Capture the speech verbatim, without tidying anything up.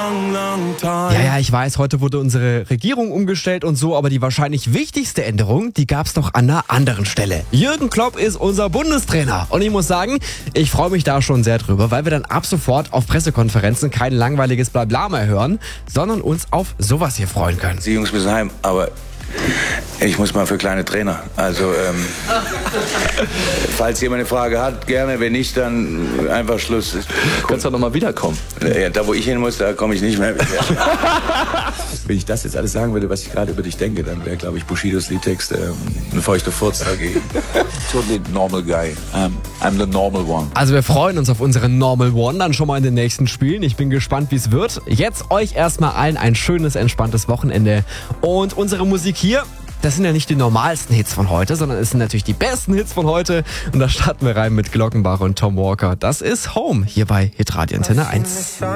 long, long time. Ja, ja, ich weiß, heute wurde unsere Regierung umgestellt und so, aber die wahrscheinlich wichtigste Änderung, die gab's doch an einer anderen Stelle. Jürgen Klopp ist unser Bundestrainer und ich muss sagen, ich freue mich da schon sehr drüber, weil wir dann ab sofort auf Pressekonferenzen kein langweiliges Blabla mehr hören, sondern uns auf sowas hier freuen können. Sie Jungs müssen heim, aber ich muss mal für kleine Trainer. Also, ähm, falls jemand eine Frage hat, gerne. Wenn nicht, dann einfach Schluss. Kannst du noch mal wiederkommen? Ja, da, wo ich hin muss, da komme ich nicht mehr. Wenn ich das jetzt alles sagen würde, was ich gerade über dich denke, dann wäre, glaube ich, Bushidos Liedtext ähm, ein feuchter Furz dagegen. Totally normal guy. Um, I'm the normal one. Also wir freuen uns auf unseren Normal One dann schon mal in den nächsten Spielen. Ich bin gespannt, wie es wird. Jetzt euch erstmal allen ein schönes, entspanntes Wochenende. Und unsere Musik hier, das sind ja nicht die normalsten Hits von heute, sondern es sind natürlich die besten Hits von heute. Und da starten wir rein mit Glockenbach und Tom Walker. Das ist Home hier bei Hitradio Antenne eins.